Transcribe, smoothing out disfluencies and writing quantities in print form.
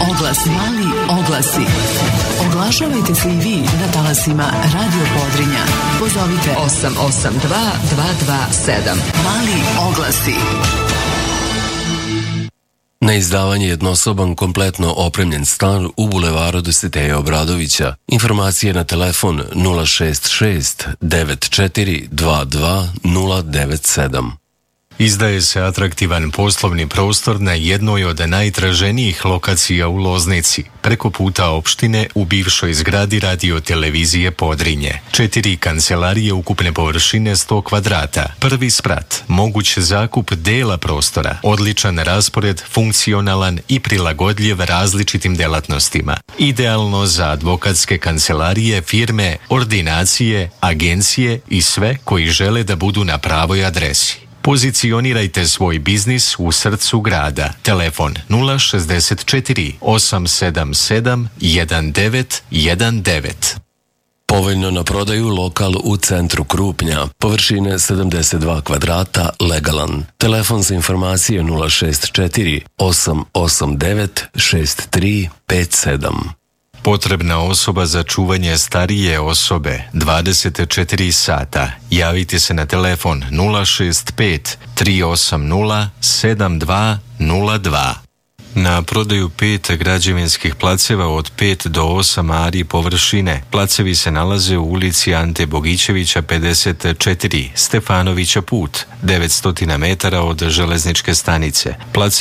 oglasi. Mali oglasi. Oglašavajte se i vi na talasima Radio Podrinja. Pozovite 882 227. Mali oglasi. Na izdavanje jednosoban kompletno opremljen stan u bulevaru Dositeja Obradovića. Informacije na telefon 066 9422 097. Izdaje se atraktivan poslovni prostor na jednoj od najtraženijih lokacija u Loznici, preko puta opštine u bivšoj zgradi Radio-televizije Podrinje. 4 kancelarije ukupne površine 100 kvadrata, prvi sprat, moguć zakup dela prostora, odličan raspored, funkcionalan i prilagodljiv različitim delatnostima. Idealno za advokatske kancelarije, firme, ordinacije, agencije i sve koji žele da budu na pravoj adresi. Pozicionirajte svoj biznis u srcu grada. Telefon 064 877 1919. Povoljno na prodaju lokal u centru Krupnja, površine 72 kvadrata, legalan. Telefon za informacije 064 889 6357. Potrebna osoba za čuvanje starije osobe 24 sata. Javite se na telefon 065 380 7202. Na prodaju 5 građevinskih placeva od 5 do 8 ari površine. Placevi se nalaze u ulici Ante Bogićevića 54, Stefanovića put, 900 metara od železničke stanice.